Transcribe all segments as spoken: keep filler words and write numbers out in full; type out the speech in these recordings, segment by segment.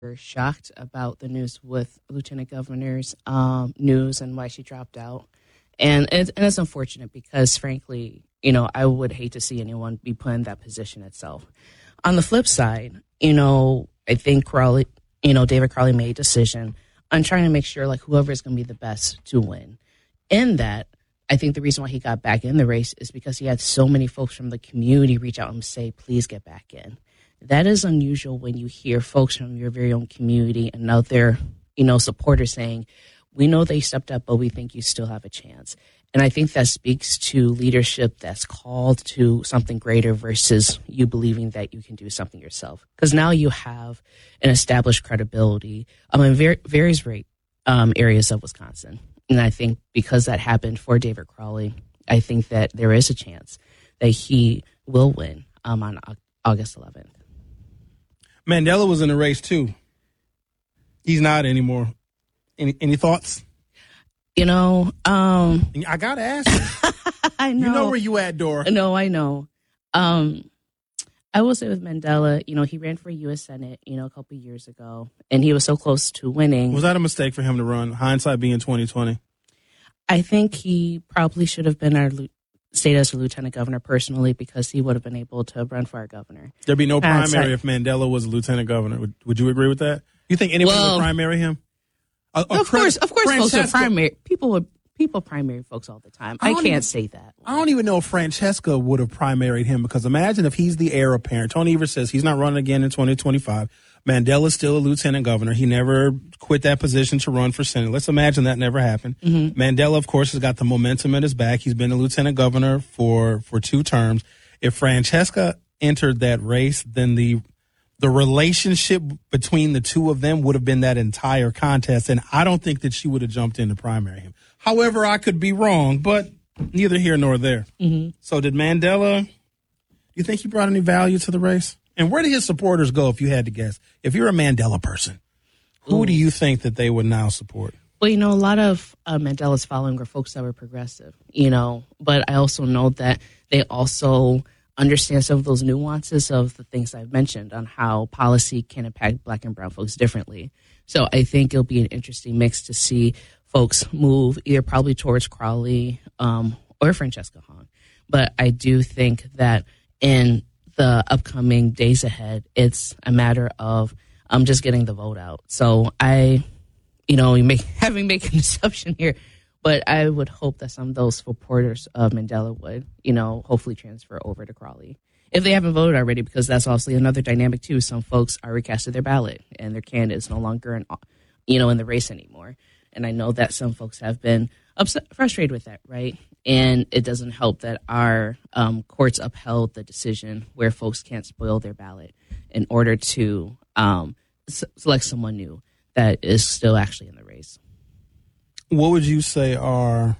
We're shocked about the news with Lieutenant Governor's um, news and why she dropped out. And it's, and it's unfortunate because, frankly, you know, I would hate to see anyone be put in that position itself. On the flip side, you know, I think Crowley, you know, David Crowley made a decision on trying to make sure, like, whoever is going to be the best to win. In that, I think the reason why he got back in the race is because he had so many folks from the community reach out and say, please get back in. That is unusual when you hear folks from your very own community and out there, you know, supporters saying, we know they stepped up, but we think you still have a chance. And I think that speaks to leadership that's called to something greater versus you believing that you can do something yourself. Because now you have an established credibility um, in ver- various rate, um, areas of Wisconsin. And I think because that happened for David Crowley, I think that there is a chance that he will win um, on August eleventh. Mandela was in the race, too. He's not anymore. Any any thoughts? You know, um, I got to ask you. I know. You know where you at, Dora. No, I know. Um, I will say with Mandela, you know, he ran for U S Senate, you know, a couple of years ago, and he was so close to winning. Was that a mistake for him to run? Hindsight being twenty twenty. I think he probably should have been our state as a lieutenant governor personally because he would have been able to run for our governor. There'd be no primary Hindsight. if Mandela was a lieutenant governor. Would, would you agree with that? You think anyone Well, would primary him? Uh, Of course, of course, folks Francesca, are primary. People would people primary folks all the time. I I, don't can't even- say that. I don't even know if Francesca would have primaried him because imagine if he's the heir apparent. Tony Evers says he's not running again in twenty twenty-five. Mandela's still a lieutenant governor. He never quit that position to run for Senate. Let's imagine that never happened. Mm-hmm. Mandela, of course, has got the momentum at his back. He's been a lieutenant governor for, for two terms. If Francesca entered that race, then the the relationship between the two of them would have been that entire contest, and I don't think that she would have jumped in to primary him. However, I could be wrong, but neither here nor there. Mm-hmm. So did Mandela, do you think he brought any value to the race? And where did his supporters go, if you had to guess? If you're a Mandela person, who Ooh. do you think that they would now support? Well, you know, a lot of uh, Mandela's following were folks that were progressive, you know, but I also know that they also understand some of those nuances of the things I've mentioned on how policy can impact black and brown folks differently. So I think it'll be an interesting mix to see folks move either probably towards Crowley um, or Francesca Hong. But I do think that in the upcoming days ahead, it's a matter of um, just getting the vote out. So I, you know, you make, having make an assumption here, but I would hope that some of those supporters of Mandela would, you know, hopefully transfer over to Crowley. If they haven't voted already, because that's obviously another dynamic too. Some folks are recasted their ballot and their candidate is no longer, in, you know, in the race anymore. And I know that some folks have been upset, frustrated with that, right? And it doesn't help that our um, courts upheld the decision where folks can't spoil their ballot in order to um, s- select someone new that is still actually in the race. What would you say are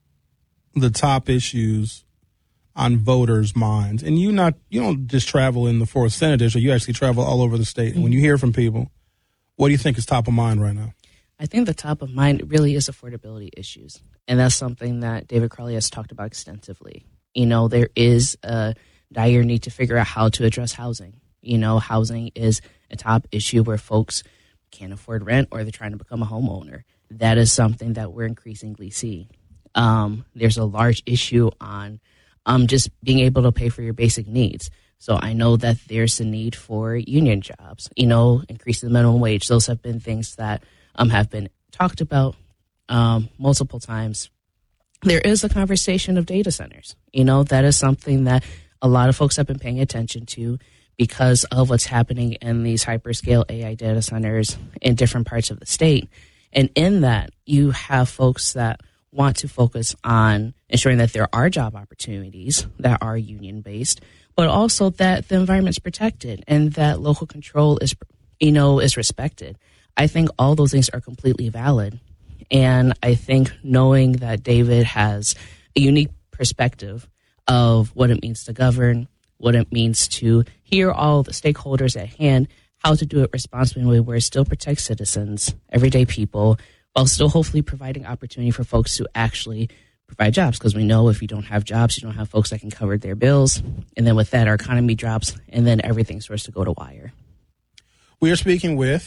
the top issues on voters' minds? And you not you don't just travel in the fourth Senate district, you actually travel all over the state. And when you hear from people, what do you think is top of mind right now? I think the top of mind really is affordability issues. And that's something that David Crowley has talked about extensively. You know, there is a dire need to figure out how to address housing. You know, housing is a top issue where folks can't afford rent or they're trying to become a homeowner. That is something that we're increasingly seeing. Um, there's a large issue on um, just being able to pay for your basic needs. So I know that there's a need for union jobs, you know, increasing the minimum wage. Those have been things that um, have been talked about um, multiple times. There is a conversation of data centers. You know, that is something that a lot of folks have been paying attention to because of what's happening in these hyperscale A I data centers in different parts of the state. And in that, you have folks that want to focus on ensuring that there are job opportunities that are union-based, but also that the environment's protected and that local control is, you know, is respected. I think all those things are completely valid. And I think knowing that David has a unique perspective of what it means to govern, what it means to hear all the stakeholders at hand, how to do it responsibly in a way where it still protects citizens, everyday people, while still hopefully providing opportunity for folks to actually provide jobs. Because we know if you don't have jobs, you don't have folks that can cover their bills. And then with that, our economy drops, and then everything starts to go to wire. We are speaking with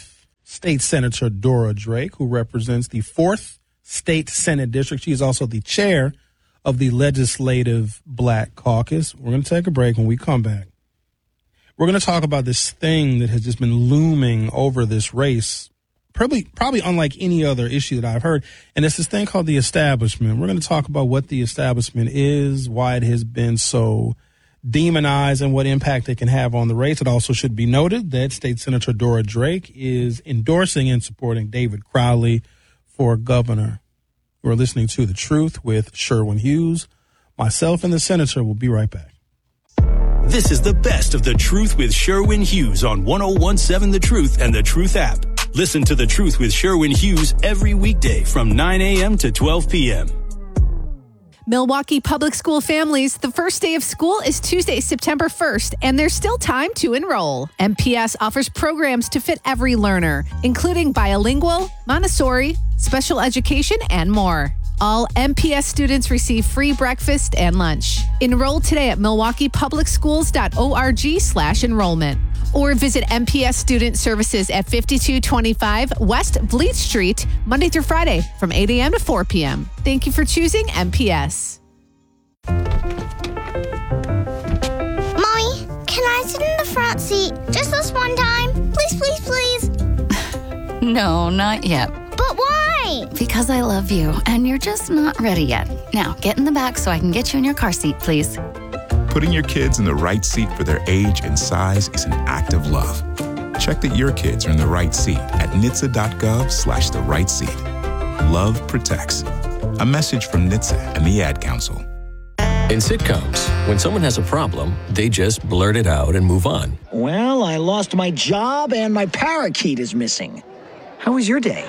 State Senator Dora Drake, who represents the fourth State Senate District. She is also the chair of the Legislative Black Caucus. We're going to take a break. When we come back, we're going to talk about this thing that has just been looming over this race, probably probably unlike any other issue that I've heard, and it's this thing called the establishment. We're going to talk about what the establishment is, why it has been so demonized, and what impact it can have on the race. It also should be noted that State Senator Dora Drake is endorsing and supporting David Crowley for governor. We're listening to The Truth with Sherwin Hughes. Myself and the senator will be right back. This is the best of The Truth with Sherwin Hughes on one oh one seven The Truth and The Truth app. Listen to The Truth with Sherwin Hughes every weekday from nine a.m. to twelve p.m. Milwaukee Public School families, the first day of school is Tuesday, September first, and there's still time to enroll. M P S offers programs to fit every learner, including bilingual, Montessori, special education, and more. All M P S students receive free breakfast and lunch. Enroll today at milwaukee public schools dot org slash enrollment. Or visit M P S Student Services at fifty-two twenty-five West Vliet Street, Monday through Friday from eight a.m. to four p.m. Thank you for choosing M P S. Mommy, can I sit in the front seat just this one time? Please, please, please. No, not yet. But why? Because I love you, and you're just not ready yet. Now, get in the back so I can get you in your car seat, please. Putting your kids in the right seat for their age and size is an act of love. Check that your kids are in the right seat at N H T S A dot gov slash the right seat. Love protects. A message from N H T S A and the Ad Council. In sitcoms, when someone has a problem, they just blurt it out and move on. Well, I lost my job and my parakeet is missing. How was your day?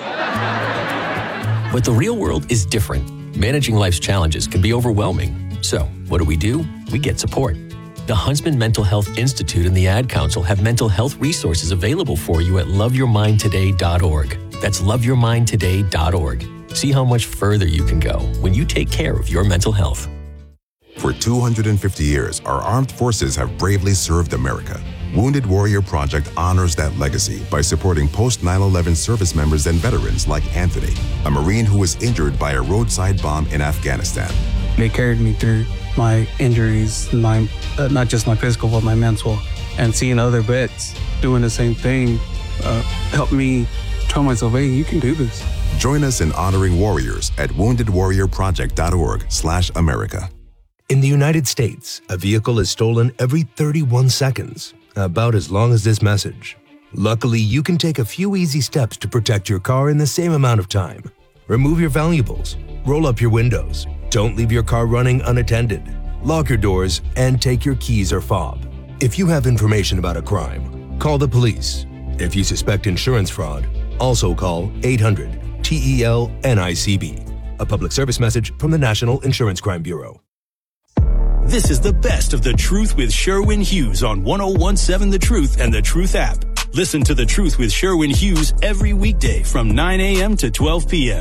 But the real world is different. Managing life's challenges can be overwhelming. So, what do we do? We get support. The Huntsman Mental Health Institute and the Ad Council have mental health resources available for you at love your mind today dot org. That's love your mind today dot org. See how much further you can go when you take care of your mental health. For two hundred fifty years, our armed forces have bravely served America. Wounded Warrior Project honors that legacy by supporting post nine eleven service members and veterans like Anthony, a Marine who was injured by a roadside bomb in Afghanistan. They carried me through my injuries, my uh, not just my physical, but my mental. And seeing other vets doing the same thing uh, helped me tell myself, hey, you can do this. Join us in honoring warriors at wounded warrior project dot org slash America. In the United States, a vehicle is stolen every thirty-one seconds, about as long as this message. Luckily, you can take a few easy steps to protect your car in the same amount of time. Remove your valuables, roll up your windows, don't leave your car running unattended, lock your doors, and take your keys or fob. If you have information about a crime, call the police. If you suspect insurance fraud, also call eight hundred T E L N I C B. A public service message from the National Insurance Crime Bureau. This is the best of The Truth with Sherwin Hughes on one oh one seven The Truth and The Truth app. Listen to The Truth with Sherwin Hughes every weekday from nine a.m. to twelve p.m.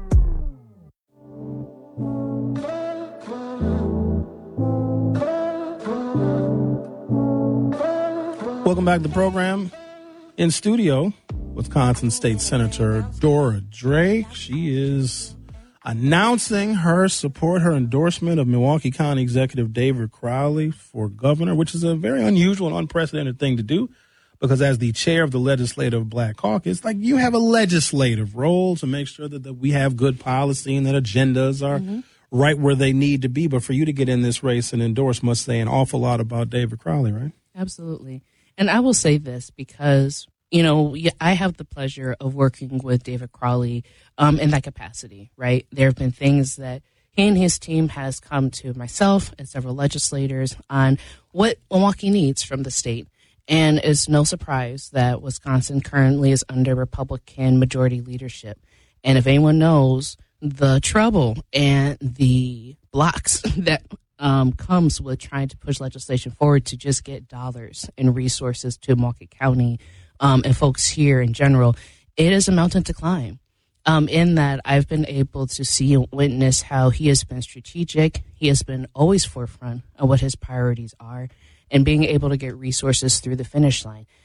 Welcome back to the program. In studio, Wisconsin State Senator Dora Drake. She is announcing her support, her endorsement of Milwaukee County Executive David Crowley for governor, which is a very unusual and unprecedented thing to do because as the chair of the Legislative Black Caucus, like you have a legislative role to make sure that, that we have good policy and that agendas are mm-hmm. right where they need to be. But for you to get in this race and endorse must say an awful lot about David Crowley, right? Absolutely. And I will say this because, you know, I have the pleasure of working with David Crowley um, in that capacity, right? There have been things that he and his team has come to myself and several legislators on what Milwaukee needs from the state. And it's no surprise that Wisconsin currently is under Republican majority leadership. And if anyone knows the trouble and the blocks that Um, comes with trying to push legislation forward to just get dollars and resources to Milwaukee County um, and folks here in general, it is a mountain to climb. Um, in that I've been able to see and witness how he has been strategic. He has been always forefront of what his priorities are and being able to get resources through the finish line.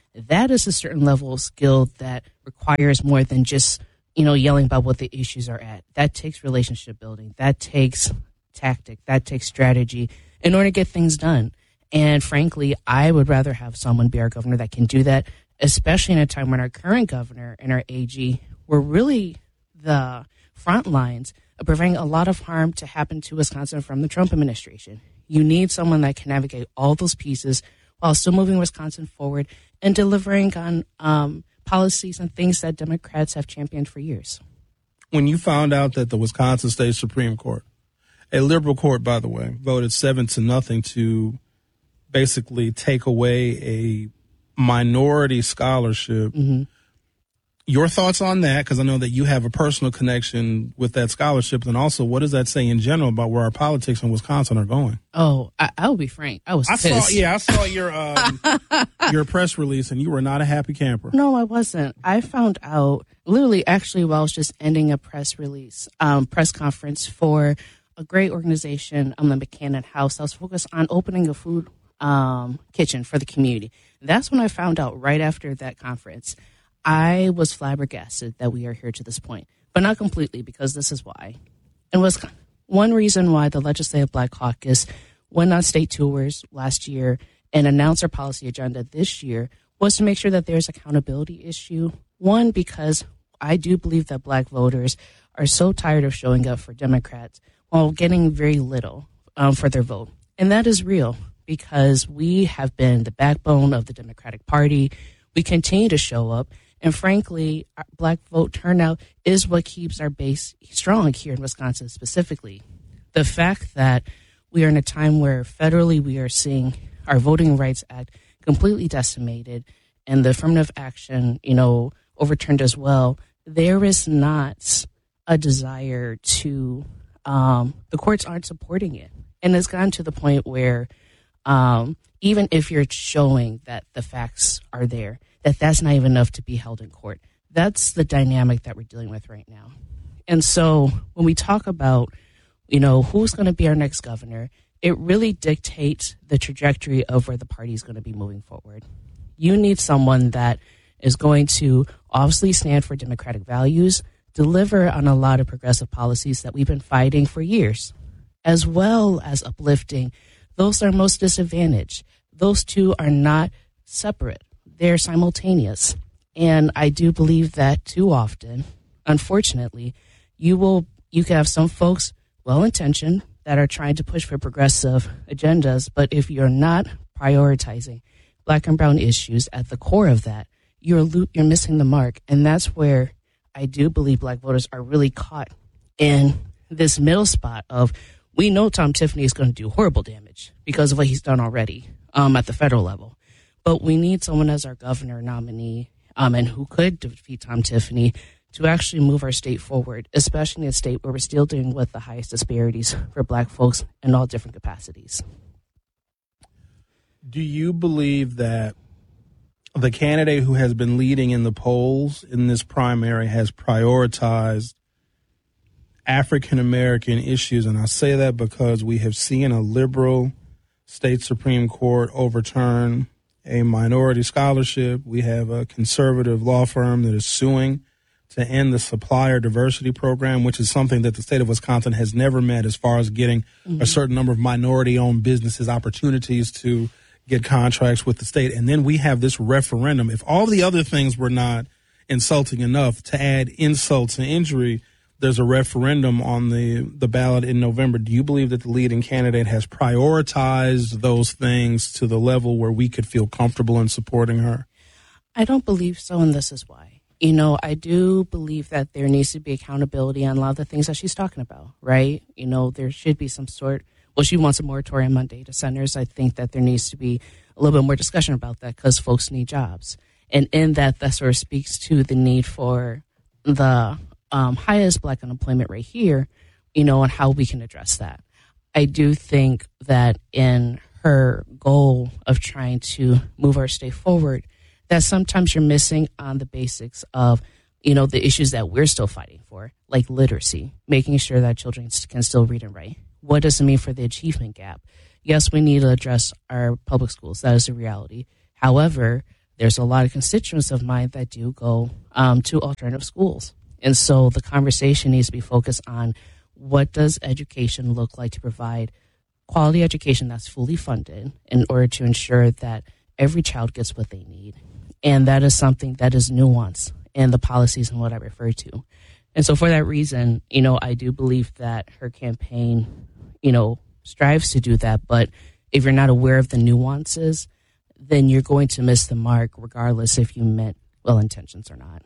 That is a certain level of skill that requires more than just, you know, yelling about what the issues are at. That takes relationship building. That takes tactic. That takes strategy in order to get things done. And frankly, I would rather have someone be our governor that can do that, especially in a time when our current governor and our A G were really the front lines of preventing a lot of harm to happen to Wisconsin from the Trump administration. You need someone that can navigate all those pieces while still moving Wisconsin forward and delivering on um, policies and things that Democrats have championed for years. When you found out that the Wisconsin State Supreme Court, a liberal court, by the way, voted seven to nothing to basically take away a minority scholarship, mm-hmm. your thoughts on that? Because I know that you have a personal connection with that scholarship. And also, what does that say in general about where our politics in Wisconsin are going? Oh, I, I'll be frank. I was I pissed. saw, yeah, I saw your um, your press release, and you were not a happy camper. No, I wasn't. I found out literally, actually, while I was just ending a press release, um, press conference for a great organization, um, the Buchanan House. I was focused on opening a food um, kitchen for the community. That's when I found out right after that conference. I was flabbergasted that we are here to this point, but not completely, because this is why. And was one reason why the Legislative Black Caucus went on state tours last year and announced our policy agenda this year was to make sure that there's accountability issue. One, because I do believe that Black voters are so tired of showing up for Democrats while getting very little um, for their vote. And that is real, because we have been the backbone of the Democratic Party. We continue to show up. And frankly, our Black vote turnout is what keeps our base strong here in Wisconsin specifically. The fact that we are in a time where federally we are seeing our Voting Rights Act completely decimated and the affirmative action, you know, overturned as well, there is not a desire to, um, the courts aren't supporting it. And it's gotten to the point where um, even if you're showing that the facts are there, that that's not even enough to be held in court. That's the dynamic that we're dealing with right now. And so when we talk about, you know, who's going to be our next governor, it really dictates the trajectory of where the party is going to be moving forward. You need someone that is going to obviously stand for democratic values, deliver on a lot of progressive policies that we've been fighting for years, as well as uplifting those that are most disadvantaged. Those two are not separate. They're simultaneous. And I do believe that too often, unfortunately, you will you can have some folks well-intentioned that are trying to push for progressive agendas, but if you're not prioritizing Black and brown issues at the core of that, you're you're missing the mark. And that's where I do believe Black voters are really caught in this middle spot of, we know Tom Tiffany is going to do horrible damage because of what he's done already um, at the federal level. But we need someone as our governor nominee um, and who could defeat Tom Tiffany to actually move our state forward, especially in a state where we're still dealing with the highest disparities for Black folks in all different capacities. Do you believe that the candidate who has been leading in the polls in this primary has prioritized African-American issues? And I say that because we have seen a liberal state Supreme Court overturn a minority scholarship. We have a conservative law firm that is suing to end the supplier diversity program, which is something that the state of Wisconsin has never met as far as getting mm-hmm. a certain number of minority-owned businesses opportunities to get contracts with the state. And then we have this referendum. If all the other things were not insulting enough, to add insults and injury, there's a referendum on the, the ballot in November. Do you believe that the leading candidate has prioritized those things to the level where we could feel comfortable in supporting her? I don't believe so, and this is why. You know, I do believe that there needs to be accountability on a lot of the things that she's talking about, right? You know, there should be some sort, well, she wants a moratorium on data centers. I think that there needs to be a little bit more discussion about that because folks need jobs. And in that, that sort of speaks to the need for the um, highest Black unemployment rate here, you know, and how we can address that. I do think that in her goal of trying to move our state forward, that sometimes you're missing on the basics of, you know, the issues that we're still fighting for, like literacy, making sure that children can still read and write. What does it mean for the achievement gap? Yes, we need to address our public schools. That is a reality. However, there's a lot of constituents of mine that do go um, to alternative schools. And so the conversation needs to be focused on what does education look like to provide quality education that's fully funded in order to ensure that every child gets what they need. And that is something that is nuanced in the policies and what I refer to. And so for that reason, you know, I do believe that her campaign, you know, strives to do that. But if you're not aware of the nuances, then you're going to miss the mark regardless if you meant well intentions or not.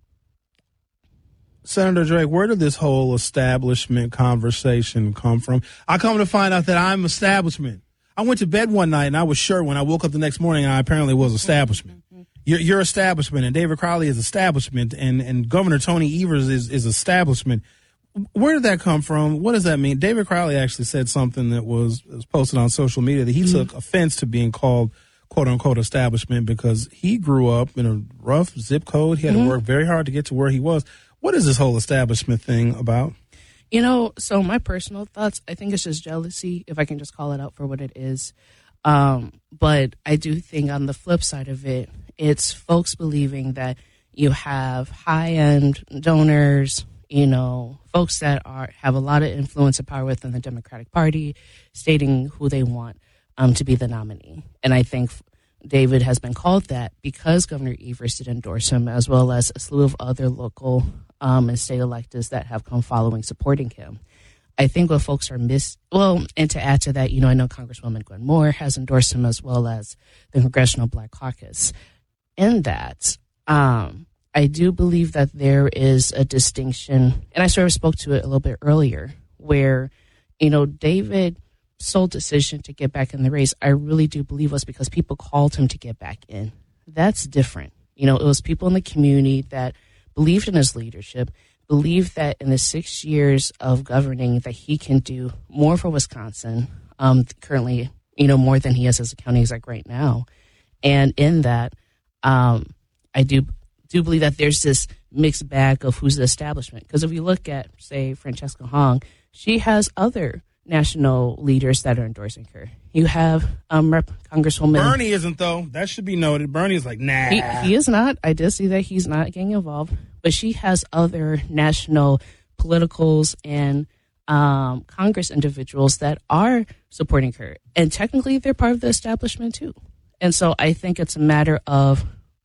Senator Drake, where did this whole establishment conversation come from? I come to find out that I'm establishment. I went to bed one night and I was sure when I woke up the next morning I apparently was establishment. Mm-hmm. You're, you're establishment, and David Crowley is establishment, and, and Governor Tony Evers is, is establishment. Where did that come from? What does that mean? David Crowley actually said something that was, was posted on social media that he mm-hmm. took offense to being called quote unquote establishment because he grew up in a rough zip code. He had mm-hmm. to work very hard to get to where he was. What is this whole establishment thing about? You know, so my personal thoughts, I think it's just jealousy, if I can just call it out for what it is. Um, but I do think on the flip side of it, it's folks believing that you have high-end donors, you know, folks that are have a lot of influence and power within the Democratic Party, stating who they want um, to be the nominee. And I think David has been called that because Governor Evers did endorse him, as well as a slew of other local um, and state electeds that have come following supporting him. I think what folks are miss well, and to add to that, you know, I know Congresswoman Gwen Moore has endorsed him, as well as the Congressional Black Caucus. In that, um, I do believe that there is a distinction, and I sort of spoke to it a little bit earlier, where, you know, David sole decision to get back in the race, I really do believe was because people called him to get back in. That's different. You know, it was people in the community that believed in his leadership, believed that in the six years of governing that he can do more for Wisconsin, um, currently, you know, more than he is as a county exec right now. And in that, um, I do do believe that there's this mixed bag of who's the establishment. Because if you look at, say, Francesca Hong, she has other national leaders that are endorsing her. You have um, Rep. Congresswoman. Bernie isn't, though. That should be noted. Bernie is like, nah. He, he is not. I did see that he's not getting involved. But she has other national politicals and um, Congress individuals that are supporting her. And technically, they're part of the establishment, too. And so I think it's a matter of,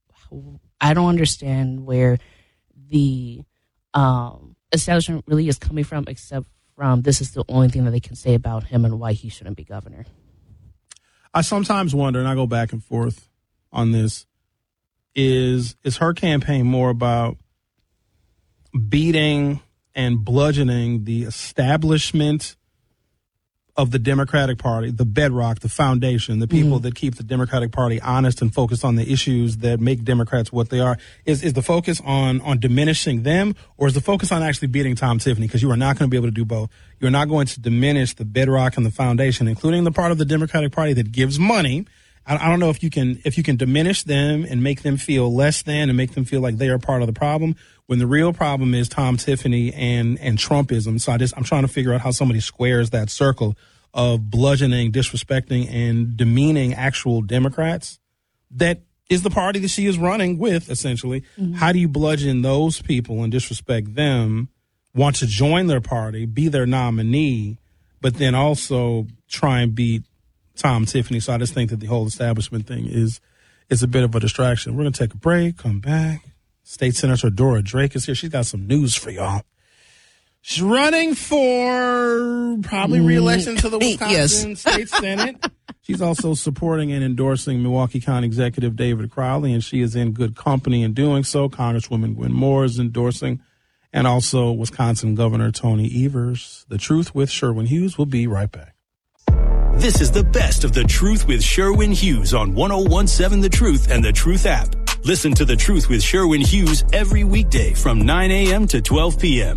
I don't understand where the um, establishment really is coming from, except from this is the only thing that they can say about him and why he shouldn't be governor. I sometimes wonder, and I go back and forth on this, is is her campaign more about beating and bludgeoning the establishment of the Democratic Party, the bedrock, the foundation, the people mm-hmm. that keep the Democratic Party honest and focused on the issues that make Democrats what they are? Is is the focus on on diminishing them, or is the focus on actually beating Tom Tiffany? Because you are not going to be able to do both. You're not going to diminish the bedrock and the foundation, including the part of the Democratic Party that gives money. I, I don't know if you can if you can diminish them and make them feel less than and make them feel like they are part of the problem, when the real problem is Tom Tiffany and and Trumpism. So I just I'm trying to figure out how somebody squares that circle of bludgeoning, disrespecting, and demeaning actual Democrats. That is the party that she is running with, essentially. Mm-hmm. How do you bludgeon those people and disrespect them, want to join their party, be their nominee, but then also try and beat Tom Tiffany? So I just think that the whole establishment thing is is a bit of a distraction. We're going to take a break, come back. State Senator Dora Drake is here. She's got some news for y'all. She's running for probably re-election to the Wisconsin yes. State Senate. She's also supporting and endorsing Milwaukee County Executive David Crowley, and she is in good company in doing so. Congresswoman Gwen Moore is endorsing, and also Wisconsin Governor Tony Evers. The Truth with Sherwin Hughes. Will be right back. This is the best of The Truth with Sherwin Hughes on one oh one seven The Truth and The Truth app. Listen to The Truth with Sherwin Hughes every weekday from nine a.m. to twelve p.m.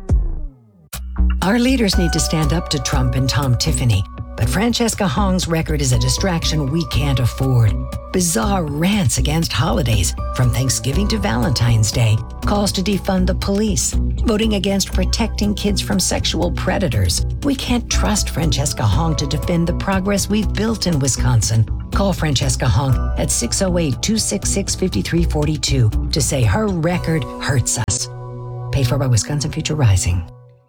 Our leaders need to stand up to Trump and Tom Tiffany, but Francesca Hong's record is a distraction we can't afford. Bizarre rants against holidays, from Thanksgiving to Valentine's Day, calls to defund the police, voting against protecting kids from sexual predators. We can't trust Francesca Hong to defend the progress we've built in Wisconsin. Call Francesca Hong at six oh eight, two six six, five three four two to say her record hurts us. Paid for by Wisconsin Future Rising.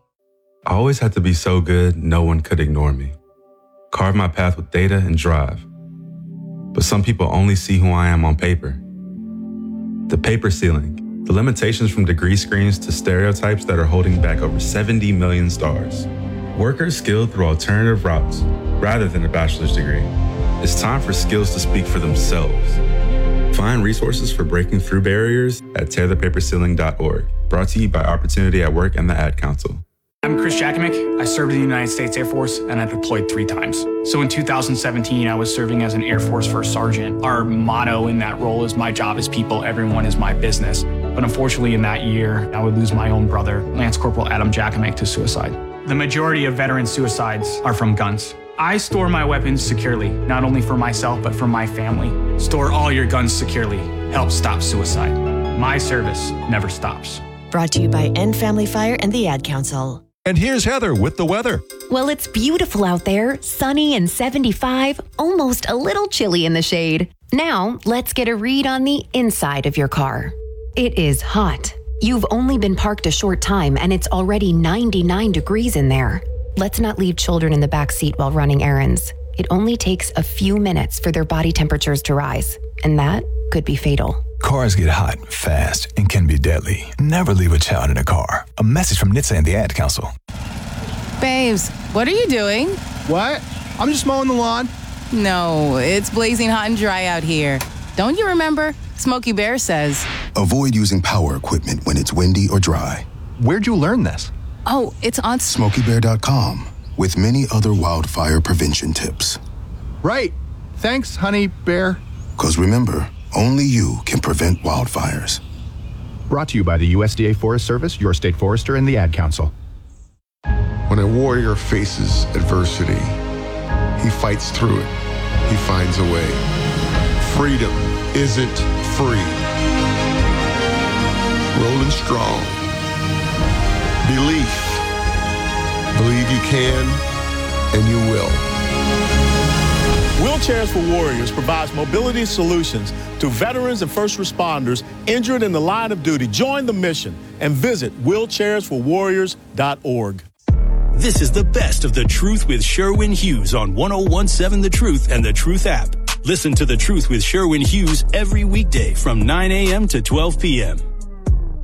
I always had to be so good, no one could ignore me. Carve my path with data and drive. But some people only see who I am on paper. The paper ceiling, the limitations from degree screens to stereotypes that are holding back over seventy million stars. Workers skilled through alternative routes rather than a bachelor's degree. It's time for skills to speak for themselves. Find resources for breaking through barriers at tear the paper ceiling dot org. Brought to you by Opportunity at Work and the Ad Council. I'm Chris Jakimick. I served in the United States Air Force and I deployed three times. So in two thousand seventeen, I was serving as an Air Force First Sergeant. Our motto in that role is my job is people, everyone is my business. But unfortunately in that year, I would lose my own brother, Lance Corporal Adam Jakimick, to suicide. The majority of veteran suicides are from guns. I store my weapons securely, not only for myself, but for my family. Store all your guns securely. Help stop suicide. My service never stops. Brought to you by End Family Fire and the Ad Council. And here's Heather with the weather. Well, it's beautiful out there, sunny and seventy-five, almost a little chilly in the shade. Now, let's get a read on the inside of your car. It is hot. You've only been parked a short time and it's already ninety-nine degrees in there. Let's not leave children in the back seat while running errands. It only takes a few minutes for their body temperatures to rise, and that could be fatal. Cars get hot fast and can be deadly. Never leave a child in a car. A message from N H T S A and the Ad Council. Babes, what are you doing? What? I'm just mowing the lawn. No, it's blazing hot and dry out here. Don't you remember? Smokey Bear says, avoid using power equipment when it's windy or dry. Where'd you learn this? Oh, it's on Smokey Bear dot com with many other wildfire prevention tips. Right. Thanks, honey bear. Because remember, only you can prevent wildfires. Brought to you by the U S D A Forest Service, your state forester, and the Ad Council. When a warrior faces adversity, he fights through it. He finds a way. Freedom isn't free. Rolling strong. Belief. Believe you can, and you will. Wheelchairs for Warriors provides mobility solutions to veterans and first responders injured in the line of duty. Join the mission and visit wheelchairs for warriors dot org. This is the best of The Truth with Sherwin Hughes on one oh one seven The Truth and The Truth app. Listen to The Truth with Sherwin Hughes every weekday from nine a.m. to twelve p.m.